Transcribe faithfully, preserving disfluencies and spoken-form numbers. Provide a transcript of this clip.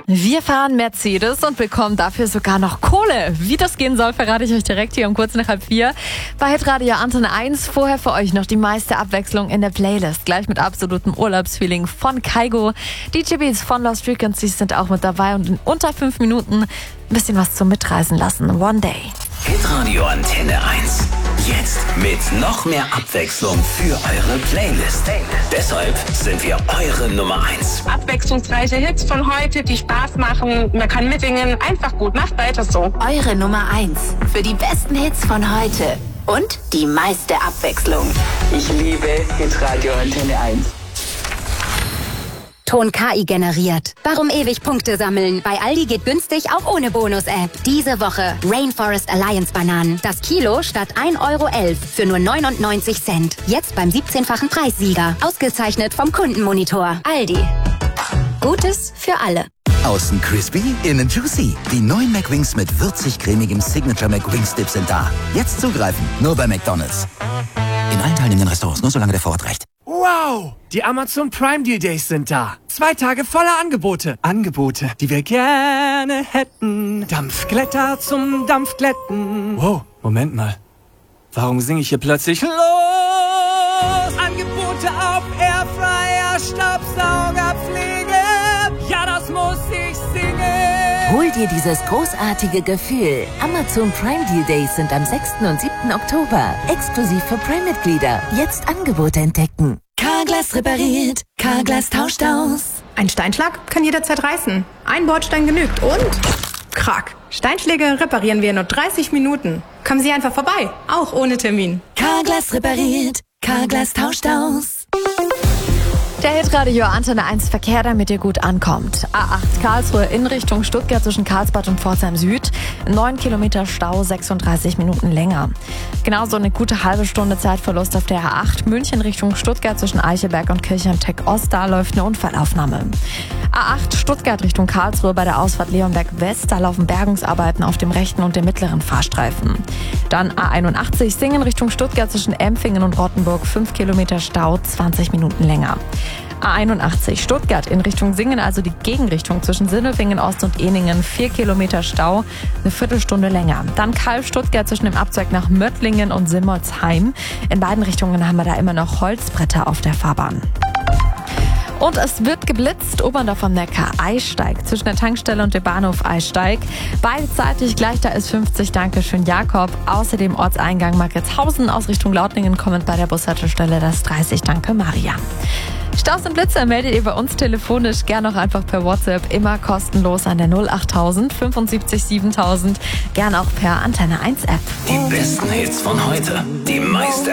Wir fahren Mercedes und bekommen dafür sogar noch Kohle. Wie das gehen soll, verrate ich euch direkt hier um kurz nach halb vier. Bei Hitradio Antenne eins. Vorher für euch noch die meiste Abwechslung in der Playlist. Gleich mit absolutem Urlaubsfeeling von Kaigo. D J Beats von Lost Frequencies sind auch mit dabei und in unter fünf Minuten ein bisschen was zum Mitreisen lassen. One Day. Hitradio Antenne eins. Jetzt mit noch mehr Abwechslung für eure Playlist. Deshalb sind wir eure Nummer eins. Abwechslungsreiche Hits von heute, die Spaß machen. Man kann mitsingen. Einfach gut. Macht weiter so. Eure Nummer eins für die besten Hits von heute. Und die meiste Abwechslung. Ich liebe Hitradio Antenne eins. Ton K I generiert. Warum ewig Punkte sammeln? Bei Aldi geht günstig auch ohne Bonus-App. Diese Woche Rainforest Alliance Bananen. Das Kilo statt ein Euro elf für nur neunundneunzig Cent. Jetzt beim siebzehnfachen Preissieger. Ausgezeichnet vom Kundenmonitor. Aldi. Gutes für alle. Außen crispy, innen juicy. Die neuen McWings mit würzig-cremigem Signature McWings Dip sind da. Jetzt zugreifen, nur bei McDonald's. In allen teilnehmenden Restaurants, nur solange der Vorrat reicht. Wow! Die Amazon Prime Deal Days sind da. Zwei Tage voller Angebote. Angebote, die wir gerne hätten. Dampfglätter zum Dampfglätten. Wow, Moment mal. Warum singe ich hier plötzlich los? Angebote auf Airfryer, Staubsauger, Pflege. Ja, das muss ich singen. Hol dir dieses großartige Gefühl. Amazon Prime Deal Days sind am sechsten und siebten Oktober. Exklusiv für Prime-Mitglieder. Jetzt Angebote entdecken. Carglass repariert, Carglass tauscht aus. Ein Steinschlag kann jederzeit reißen. Ein Bordstein genügt und... Krack. Steinschläge reparieren wir in nur dreißig Minuten. Kommen Sie einfach vorbei, auch ohne Termin. Carglass repariert, Carglass tauscht aus. Der Hitradio Antenne eins Verkehr, damit ihr gut ankommt. A acht Karlsruhe in Richtung Stuttgart zwischen Karlsbad und Pforzheim Süd. neun Kilometer Stau, sechsunddreißig Minuten länger. Genauso eine gute halbe Stunde Zeitverlust auf der A acht München Richtung Stuttgart zwischen Eichelberg und Kirchheim-Tech Ost. Da läuft eine Unfallaufnahme. A acht Stuttgart Richtung Karlsruhe bei der Ausfahrt Leonberg West. Da laufen Bergungsarbeiten auf dem rechten und dem mittleren Fahrstreifen. Dann A einundachtzig Singen Richtung Stuttgart zwischen Empfingen und Rottenburg. fünf Kilometer Stau, zwanzig Minuten länger. A einundachtzig Stuttgart in Richtung Singen, also die Gegenrichtung zwischen Sindelfingen Ost und Ehningen, vier Kilometer Stau, eine Viertelstunde länger. Dann Kalf Stuttgart zwischen dem Abzweig nach Möttlingen und Simmolsheim. In beiden Richtungen haben wir da immer noch Holzbretter auf der Fahrbahn. Und es wird geblitzt, Oberndorf am Neckar, Eisteig, zwischen der Tankstelle und dem Bahnhof Eisteig. Beidseitig gleich, da ist fünfzig, Dankeschön Jakob. Außerdem Ortseingang Marketshausen, aus Richtung Lautlingen kommend bei der Bushaltestelle, das dreißig, danke Maria. Staus und Blitzer meldet ihr bei uns telefonisch, gern auch einfach per WhatsApp, immer kostenlos an der null achttausend fünfundsiebzig siebentausend, gern auch per Antenne eins App. Die besten Hits von heute, die meiste